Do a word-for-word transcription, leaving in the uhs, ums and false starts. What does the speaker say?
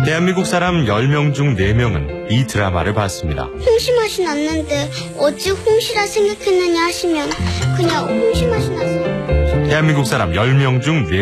대한민국 사람 열 명 중 네 명은 이 드라마를 봤습니다. 홍시 맛이 났는데 어찌 홍시라 생각했느냐 하시면 그냥 홍시 맛이 나서. 대한민국 사람 열 명 중